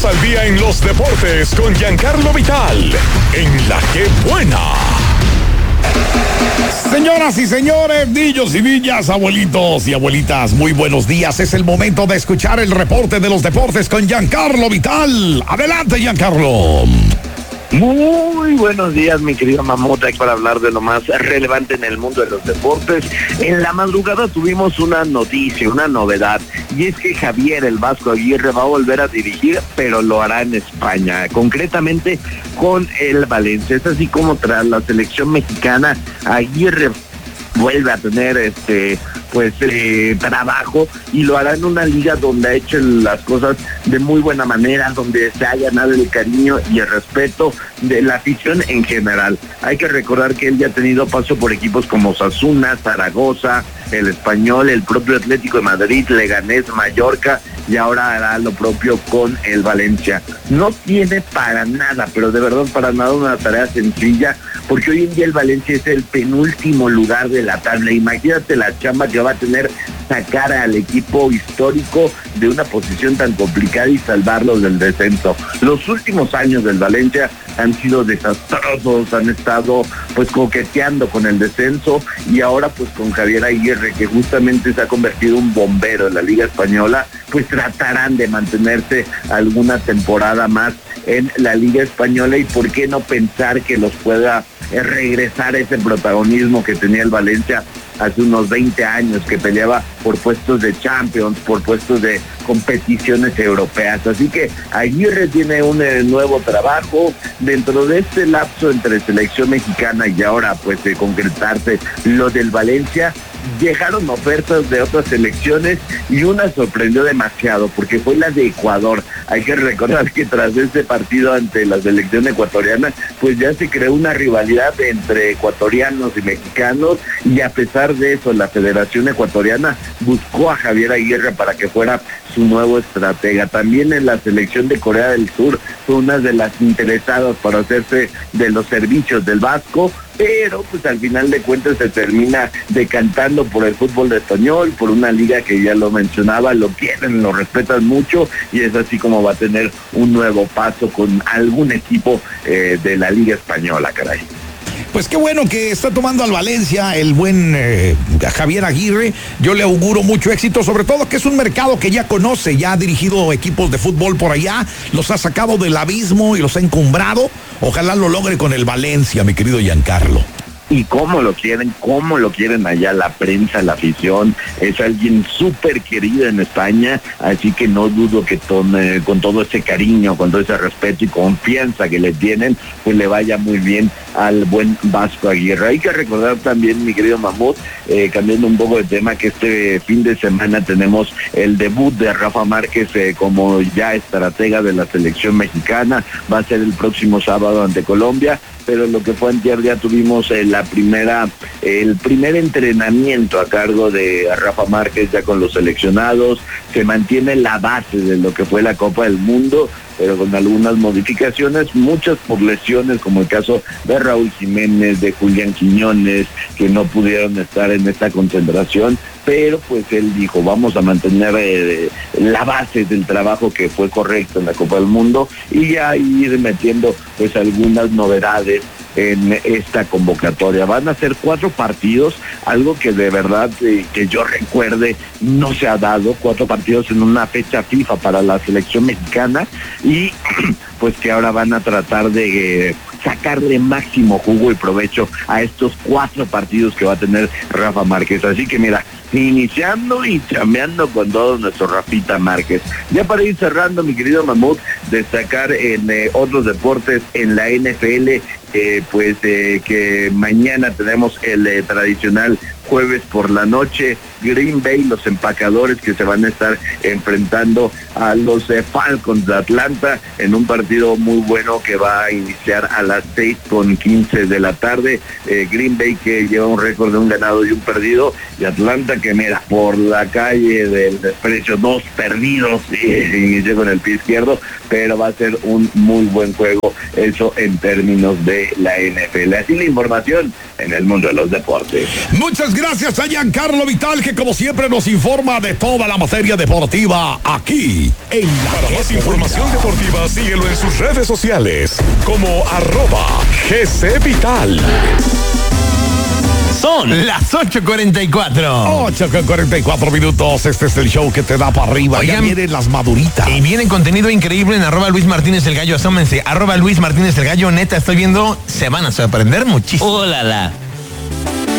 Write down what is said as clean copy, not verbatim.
Ponnos al día en los deportes con Giancarlo Vital, en La Que Buena. Señoras y señores, niños y niñas, abuelitos y abuelitas, muy buenos días. Es el momento de escuchar el reporte de los deportes con Giancarlo Vital. Adelante, Giancarlo. Muy buenos días, mi querido Mamota, para hablar de lo más relevante en el mundo de los deportes. En la madrugada tuvimos una noticia, una novedad, y es que Javier el Vasco Aguirre va a volver a dirigir, pero lo hará en España, concretamente con el Valencia. Es así como tras la selección mexicana, Aguirre vuelve a tener trabajo, y lo hará en una liga donde ha hecho las cosas de muy buena manera, donde se ha ganado el cariño y el respeto de la afición en general. Hay que recordar que él ya ha tenido paso por equipos como Osasuna, Zaragoza, el Español, el propio Atlético de Madrid, Leganés, Mallorca, y ahora hará lo propio con el Valencia. No tiene para nada, pero de verdad para nada, una tarea sencilla, porque hoy en día el Valencia es el penúltimo lugar de la tabla. Imagínate la chamba que va a tener sacar al equipo histórico de una posición tan complicada y salvarlos del descenso. Los últimos años del Valencia han sido desastrosos, han estado coqueteando con el descenso, y ahora con Javier Aguirre, que justamente se ha convertido en un bombero en la Liga Española, tratarán de mantenerse alguna temporada más en la Liga Española, y por qué no pensar que los pueda regresar ese protagonismo que tenía el Valencia hace unos 20 años, que peleaba por puestos de Champions, por puestos de competiciones europeas. Así que Aguirre tiene un nuevo trabajo dentro de este lapso entre selección mexicana y ahora de concretarse lo del Valencia. Llegaron ofertas de otras selecciones y una sorprendió demasiado, porque fue la de Ecuador. Hay que recordar que tras este partido ante la selección ecuatoriana, ya se creó una rivalidad entre ecuatorianos y mexicanos, y a pesar de eso la Federación Ecuatoriana buscó a Javier Aguirre para que fuera su nuevo estratega. También en la selección de Corea del Sur fue una de las interesadas para hacerse de los servicios del Vasco, pero al final de cuentas se termina decantando por el fútbol español, por una liga que ya lo mencionaba, lo quieren, lo respetan mucho, y es así como va a tener un nuevo paso con algún equipo de la Liga Española, caray. Pues qué bueno que está tomando al Valencia el buen Javier Aguirre. Yo le auguro mucho éxito, sobre todo que es un mercado que ya conoce, ya ha dirigido equipos de fútbol por allá, los ha sacado del abismo y los ha encumbrado. Ojalá lo logre con el Valencia, mi querido Giancarlo. Y cómo lo quieren allá la prensa, la afición. Es alguien súper querido en España, así que no dudo que con todo ese cariño, con todo ese respeto y confianza que le tienen, le vaya muy bien al buen Vasco Aguirre. Hay que recordar también, mi querido Mamut, cambiando un poco de tema, que este fin de semana tenemos el debut de Rafa Márquez como ya estratega de la selección mexicana. Va a ser el próximo sábado ante Colombia, pero lo que fue antier ya tuvimos el primer entrenamiento a cargo de Rafa Márquez ya con los seleccionados. Se mantiene la base de lo que fue la Copa del Mundo, pero con algunas modificaciones, muchas por lesiones, como el caso de Raúl Jiménez, de Julián Quiñones, que no pudieron estar en esta concentración, pero él dijo, vamos a mantener la base del trabajo que fue correcto en la Copa del Mundo, y ya ir metiendo algunas novedades en esta convocatoria. Van a ser 4 partidos, algo que de verdad que yo recuerde no se ha dado, 4 partidos en una fecha FIFA para la selección mexicana, y que ahora van a tratar de sacarle máximo jugo y provecho a estos 4 partidos que va a tener Rafa Márquez. Así que mira, iniciando y chambeando con todo nuestro Rafita Márquez. Ya para ir cerrando, mi querido Mamut, destacar en otros deportes, en la NFL, que mañana tenemos el tradicional jueves por la noche, Green Bay, los empacadores, que se van a estar enfrentando a los Falcons de Atlanta en un partido muy bueno que va a iniciar a las 6:15 de la tarde. Green Bay, que lleva un récord de un ganado y un perdido, y Atlanta, que mira, por la calle del desprecio, 2 perdidos, y inició con el pie izquierdo, pero va a ser un muy buen juego, eso en términos de la NFL. Así la información en el mundo de los deportes. Muchas Gracias a Giancarlo Vital, que como siempre nos informa de toda la materia deportiva aquí en la Para más información deportiva, síguelo en sus redes sociales como @GCVital. Son las 8:44. 8:44 minutos. Este es el show que te da para arriba. Oigan, ya vienen las maduritas. Y viene contenido increíble en @Luis Martínez el Gallo. Asómense, @Luis Martínez el Gallo. Neta, estoy viendo, se van a sorprender muchísimo. ¡Oh, la!